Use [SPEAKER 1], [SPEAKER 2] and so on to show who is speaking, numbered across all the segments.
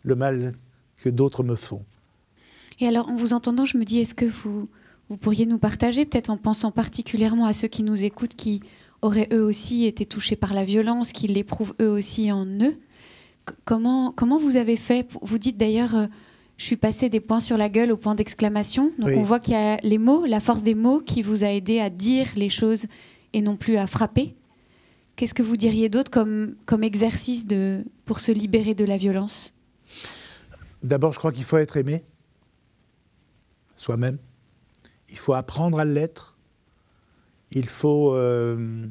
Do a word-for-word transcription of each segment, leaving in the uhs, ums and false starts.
[SPEAKER 1] le mal que d'autres me font.
[SPEAKER 2] Et alors, en vous entendant, je me dis, est-ce que vous, vous pourriez nous partager, peut-être en pensant particulièrement à ceux qui nous écoutent, qui auraient eux aussi été touchés par la violence, qui l'éprouvent eux aussi en eux, C- comment, comment vous avez fait pour- Vous dites d'ailleurs, euh, je suis passé des points sur la gueule au point d'exclamation. Donc
[SPEAKER 1] Oui.
[SPEAKER 2] on voit qu'il y a les mots, la force des mots qui vous a aidé à dire les choses et non plus à frapper. Qu'est-ce que vous diriez d'autre comme, comme exercice de, pour se libérer de la violence ?
[SPEAKER 1] D'abord, je crois qu'il faut être aimé, soi-même. Il faut apprendre à l'être. Il faut, euh,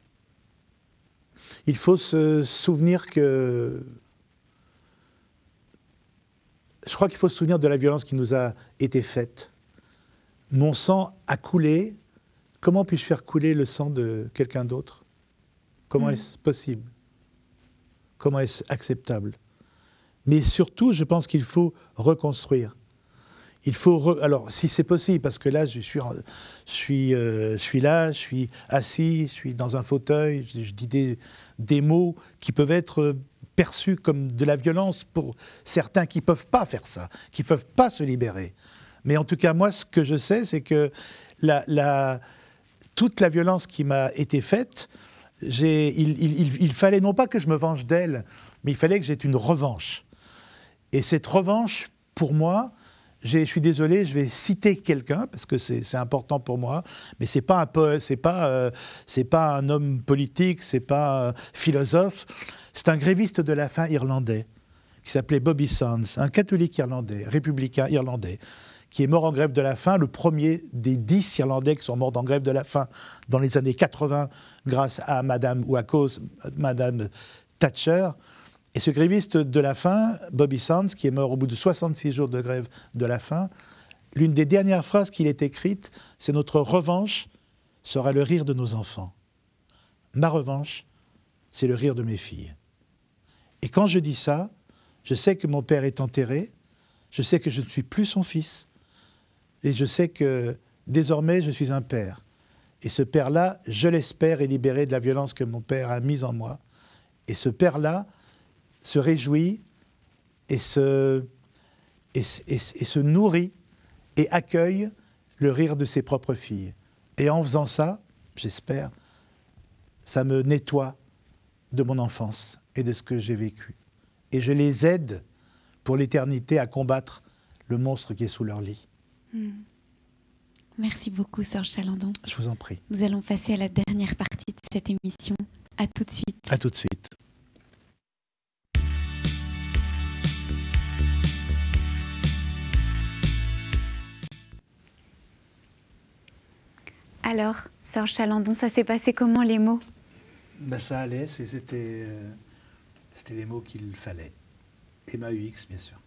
[SPEAKER 1] il faut se souvenir que... Je crois qu'il faut se souvenir de la violence qui nous a été faite. Mon sang a coulé. Comment puis-je faire couler le sang de quelqu'un d'autre ? Comment
[SPEAKER 2] Mmh.
[SPEAKER 1] est-ce possible ? Comment est-ce acceptable ? Mais surtout, je pense qu'il faut reconstruire. Il faut re... Alors, si c'est possible, parce que là, je suis, en... je, suis, euh, je suis là, je suis assis, je suis dans un fauteuil, je, je dis des, des mots qui peuvent être perçus comme de la violence pour certains qui ne peuvent pas faire ça, qui ne peuvent pas se libérer. Mais en tout cas, moi, ce que je sais, c'est que la, la... toute la violence qui m'a été faite, j'ai... Il, il, il, il fallait non pas que je me venge d'elle, mais il fallait que j'aie une revanche. Et cette revanche, pour moi, j'ai, je suis désolé, je vais citer quelqu'un, parce que c'est, c'est important pour moi, mais ce n'est pas, pas, euh, pas un homme politique, ce n'est pas un philosophe, c'est un gréviste de la faim irlandais, qui s'appelait Bobby Sands, un catholique irlandais, républicain irlandais, qui est mort en grève de la faim, le premier des dix Irlandais qui sont morts en grève de la faim dans les années quatre-vingts, grâce à Madame, ou à cause de Madame Thatcher. Et ce gréviste de la faim, Bobby Sands, qui est mort au bout de soixante-six jours de grève de la faim, l'une des dernières phrases qu'il ait écrites, c'est « Notre revanche sera le rire de nos enfants. Ma revanche, c'est le rire de mes filles. » Et quand je dis ça, je sais que mon père est enterré, je sais que je ne suis plus son fils, et je sais que désormais je suis un père. Et ce père-là, je l'espère, est libéré de la violence que mon père a mise en moi. Et ce père-là se réjouit et se, et, et, et se nourrit et accueille le rire de ses propres filles. Et en faisant ça, j'espère, ça me nettoie de mon enfance et de ce que j'ai vécu. Et je les aide pour l'éternité à combattre le monstre qui est sous leur lit.
[SPEAKER 2] Mmh. Merci beaucoup, Serge Chalandon.
[SPEAKER 1] Je vous en prie.
[SPEAKER 2] Nous allons passer à la dernière partie de cette émission. À tout de suite.
[SPEAKER 1] À tout de suite.
[SPEAKER 2] Alors, Serge Chalandon, ça s'est passé comment les mots ?
[SPEAKER 1] Ben, ça allait, c'était, euh, c'était les mots qu'il fallait. M A U X, bien sûr.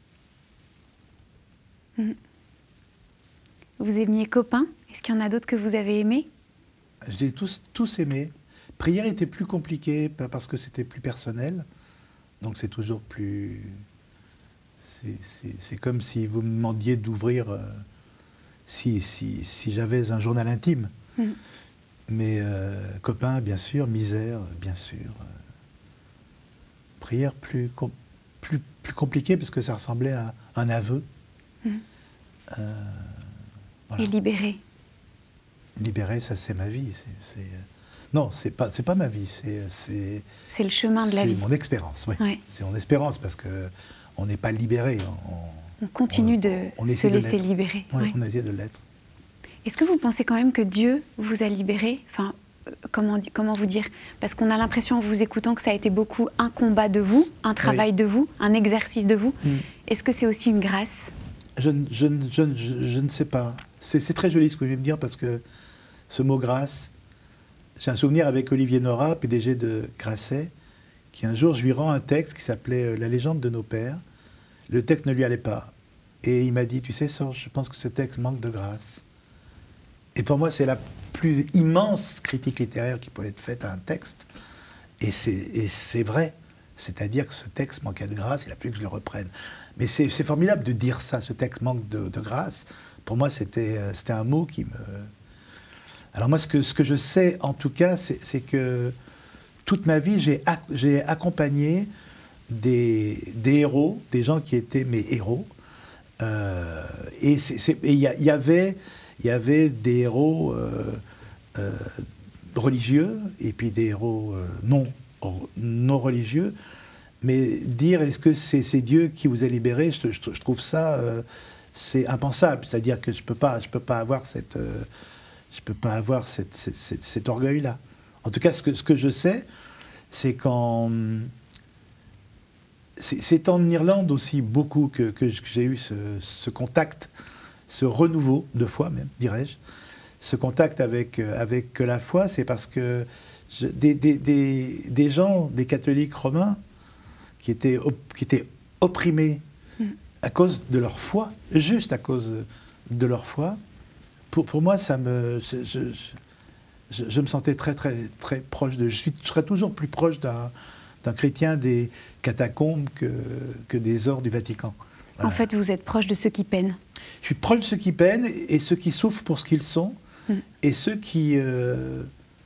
[SPEAKER 2] Mmh. Vous aimiez Copain ? Est-ce qu'il y en a d'autres que vous avez aimés ?
[SPEAKER 1] Je les ai tous, tous aimés. Prière était plus compliqué parce que c'était plus personnel. Donc c'est toujours plus... C'est, c'est, c'est comme si vous me demandiez d'ouvrir... Euh, si, si, si j'avais un journal intime. Mmh. Mais euh, Copain, bien sûr. Misère, bien sûr. Euh, prière plus, com- plus, plus compliqué parce que ça ressemblait à un aveu. Mmh. Euh, voilà.
[SPEAKER 2] Et libéré.
[SPEAKER 1] Libéré, ça c'est ma vie. C'est, c'est... Non, c'est pas, c'est pas ma vie. C'est, c'est,
[SPEAKER 2] c'est le chemin de la
[SPEAKER 1] c'est
[SPEAKER 2] vie.
[SPEAKER 1] C'est mon expérience, oui. Ouais. C'est mon espérance parce qu'on n'est pas libéré.
[SPEAKER 2] On, on continue on, de on se laisser
[SPEAKER 1] de
[SPEAKER 2] libérer.
[SPEAKER 1] Ouais,
[SPEAKER 2] ouais.
[SPEAKER 1] On essaie de l'être.
[SPEAKER 2] Est-ce que vous pensez quand même que Dieu vous a libéré ? Enfin, comment, comment vous dire ? Parce qu'on a l'impression en vous écoutant que ça a été beaucoup un combat de vous, un travail oui. de vous, un exercice de vous. Mm. Est-ce que c'est aussi une grâce ?
[SPEAKER 1] je, je, je, je, je ne sais pas. C'est, c'est très joli ce que vous venez de me dire parce que ce mot grâce, j'ai un souvenir avec Olivier Nora, P D G de Grasset, qui un jour, je lui rends un texte qui s'appelait « La légende de nos pères ». Le texte ne lui allait pas. Et il m'a dit « Tu sais, Serge, je pense que ce texte manque de grâce ». Et pour moi, c'est la plus immense critique littéraire qui peut être faite à un texte. Et c'est, et c'est vrai. C'est-à-dire que ce texte manquait de grâce, il a fallu que je le reprenne. Mais c'est, c'est formidable de dire ça, ce texte manque de, de grâce. Pour moi, c'était, c'était un mot qui me... Alors moi, ce que, ce que je sais, en tout cas, c'est, c'est que toute ma vie, j'ai, ac- j'ai accompagné des, des héros, des gens qui étaient mes héros. Euh, et il y, y, avait, y avait des héros euh, euh, religieux et puis des héros euh, non, non religieux. Mais dire est-ce que c'est, c'est Dieu qui vous a libéré, je, je, je trouve ça euh, c'est impensable. C'est-à-dire que je peux pas, je peux pas avoir cette, euh, je peux pas avoir cette, cette, cette, cet orgueil-là. En tout cas, ce que, ce que je sais, c'est qu'en c'est, c'est en Irlande aussi beaucoup que, que j'ai eu ce, ce contact, ce renouveau de foi même, dirais-je, ce contact avec avec la foi, c'est parce que je, des, des, des, des gens, des catholiques romains, qui étaient, qui étaient opprimés à cause de leur foi, juste à cause de leur foi, pour, pour moi, ça me, je, je, je, je me sentais très, très, très proche de... Je, suis, je serais toujours plus proche d'un, d'un chrétien des catacombes que, que des ors du Vatican. Voilà.
[SPEAKER 2] En fait, vous êtes proche de ceux qui peinent.
[SPEAKER 1] Je suis proche de ceux qui peinent et ceux qui souffrent pour ce qu'ils sont, mm. et, ceux qui, euh,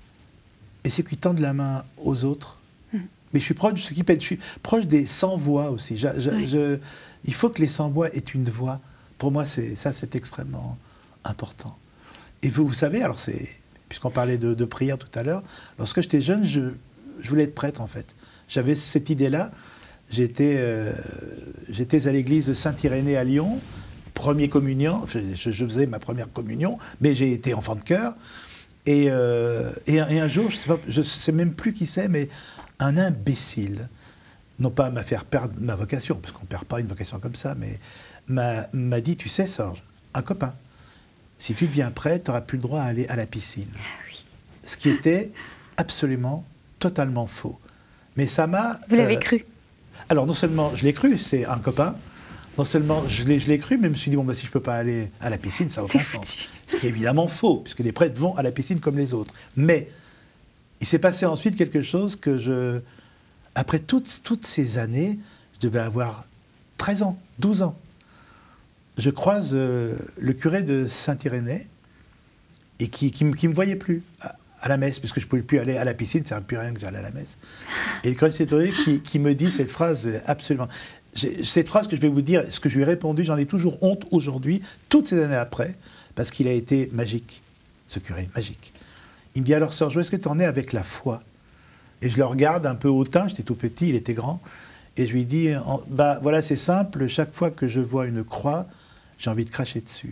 [SPEAKER 1] et ceux qui tendent la main aux autres. Mais je suis proche de ceux qui peinent. Je suis proche des sans-voix aussi. Je, je, oui. je, il faut que les sans-voix aient une voix. Pour moi, c'est, ça, c'est extrêmement important. Et vous, vous savez, alors c'est, puisqu'on parlait de, de prière tout à l'heure, lorsque j'étais jeune, je, je voulais être prêtre, en fait. J'avais cette idée-là. J'étais, euh, j'étais à l'église de Saint-Irénée à Lyon, premier communion. Je, je faisais ma première communion, mais j'ai été enfant de chœur. Et, euh, et, un, et un jour, je ne sais, sais même plus qui c'est, mais un imbécile, non pas m'a faire perdre ma vocation, parce qu'on ne perd pas une vocation comme ça, mais m'a, m'a dit, tu sais, Sorge, un copain, si tu deviens prêtre, tu n'auras plus le droit à aller à la piscine. Ah oui. Ce qui était absolument, totalement faux. Mais ça m'a...
[SPEAKER 2] Vous l'avez euh, cru?
[SPEAKER 1] Alors, non seulement je l'ai cru, c'est un copain, non seulement je l'ai, je l'ai cru, mais je me suis dit, bon, bah, si je ne peux pas aller à la piscine, ça n'a aucun sens. Ce qui est évidemment faux, puisque les prêtres vont à la piscine comme les autres. Mais il s'est passé ensuite quelque chose que je... Après toutes, toutes ces années, je devais avoir treize ans, douze ans. Je croise euh, le curé de Saint-Irénée et qui, qui, qui me voyait plus à, à la messe, puisque je ne pouvais plus aller à la piscine, ça ne servait plus à rien que j'allais à la messe. Et le curé de Saint-Irénée qui, qui me dit cette phrase absolument... J'ai, cette phrase que je vais vous dire, ce que je lui ai répondu, j'en ai toujours honte aujourd'hui, toutes ces années après, parce qu'il a été magique, ce curé, magique. Il me dit, alors, Sœur Jo, est-ce que tu en es avec la foi? Et je le regarde un peu hautain, j'étais tout petit, il était grand, et je lui dis, en, bah voilà, c'est simple, chaque fois que je vois une croix, j'ai envie de cracher dessus.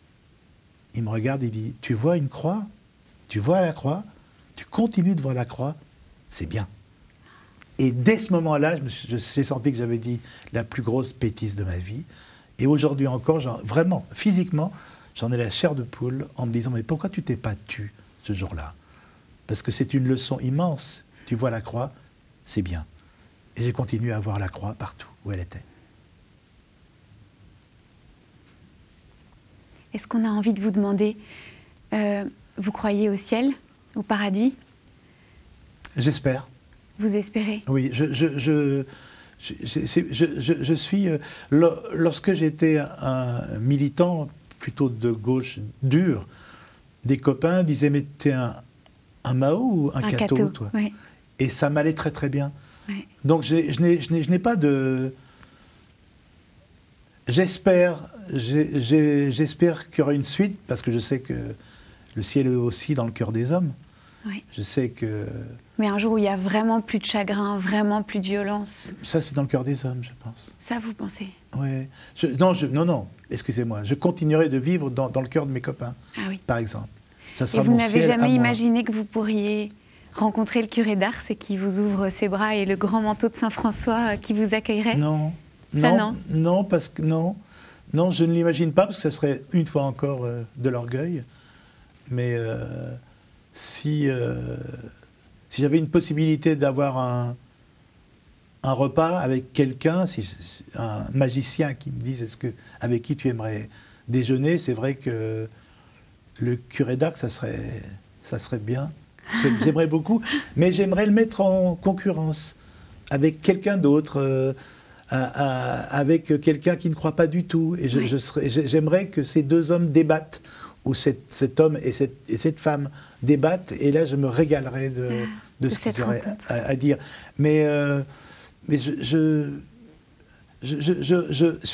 [SPEAKER 1] Il me regarde, il dit, tu vois une croix? Tu vois la croix? Tu continues de voir la croix? C'est bien. Et dès ce moment-là, je me suis, je, j'ai senti que j'avais dit la plus grosse bêtise de ma vie. Et aujourd'hui encore, genre, vraiment, physiquement, j'en ai la chair de poule en me disant, mais pourquoi tu t'es pas tu ce jour-là? Parce que c'est une leçon immense. Tu vois la croix, c'est bien. Et j'ai continué à voir la croix partout où elle était.
[SPEAKER 2] Est-ce qu'on a envie de vous demander, euh, vous croyez au ciel, au paradis?
[SPEAKER 1] J'espère.
[SPEAKER 2] Vous espérez?
[SPEAKER 1] Oui, je, je, je, je, je, je, je, je suis... Euh, lorsque j'étais un militant plutôt de gauche dur, des copains disaient, mais t'es un, un Mao ou un, un catho, catho, toi? Oui. Et ça m'allait très très bien. Oui. Donc j'ai, je, n'ai, je, n'ai, je n'ai pas de... J'espère, j'ai, j'ai, j'espère qu'il y aura une suite, parce que je sais que le ciel est aussi dans le cœur des hommes. Oui. Je sais que...
[SPEAKER 2] Mais un jour où il n'y a vraiment plus de chagrin, vraiment plus de violence.
[SPEAKER 1] Ça, c'est dans le cœur des hommes, je pense.
[SPEAKER 2] Ça, vous pensez?
[SPEAKER 1] Oui. Je, non, je, non, non, excusez-moi. Je continuerai de vivre dans, dans le cœur de mes copains, ah oui. par exemple. Ça sera
[SPEAKER 2] et vous
[SPEAKER 1] mon
[SPEAKER 2] n'avez
[SPEAKER 1] ciel
[SPEAKER 2] jamais
[SPEAKER 1] à
[SPEAKER 2] imaginé que vous pourriez rencontrer le curé d'Ars et qui vous ouvre ses bras et le grand manteau de Saint-François qui vous accueillerait?
[SPEAKER 1] Non.
[SPEAKER 2] Ça,
[SPEAKER 1] non,
[SPEAKER 2] non,
[SPEAKER 1] non, parce que non. Non, je ne l'imagine pas, parce que ça serait une fois encore euh, de l'orgueil. Mais euh, si, euh, si j'avais une possibilité d'avoir un, un repas avec quelqu'un, si, un magicien qui me dise est-ce que, avec qui tu aimerais déjeuner, c'est vrai que le curé d'Ars, ça serait, ça serait bien. J'aimerais beaucoup, mais j'aimerais le mettre en concurrence avec quelqu'un d'autre, euh, à, à, avec quelqu'un qui ne croit pas du tout. Et je, oui. je serais, j'aimerais que ces deux hommes débattent, ou cet, cet homme et cette, et cette femme débattent, et là je me régalerais de, de, de ce qu'ils auraient à, à dire. Mais, euh, mais je, je, je, je, je, je